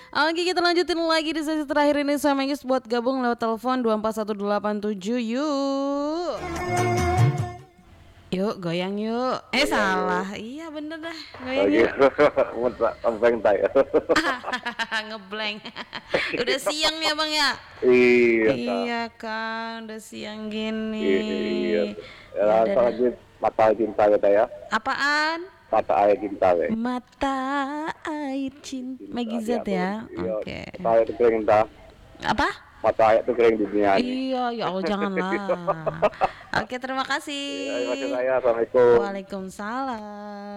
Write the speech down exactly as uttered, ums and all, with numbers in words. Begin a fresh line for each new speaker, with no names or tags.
Oke, kita lanjutin lagi di sesi terakhir ini. Sama Engis buat gabung lewat telepon dua empat satu delapan tujuh. Yuk. Yuk goyang yuk. Eh
Goyang
salah.
yuk.
Iya bener dah.
Oh
Goyang yuk.
gitu. Ngeblank tay.
Ngeblank. Udah siang ya bang ya.
Iya kak.
Iya kan. Udah siang gini.
Iya. Ya,
Ya
langsung
udah.
aja mata air cinta kita ya.
Apaan?
Mata air cinta we.
Mata air cinta. Megizat ya.
Iya.
Oke.
Mata air itu kering dah.
Apa?
Mata air itu kering di dunia ini.
Iya, ya Allah janganlah. Oke, terima kasih.
Iya, terima kasih saya. Assalamualaikum.
Waalaikumsalam.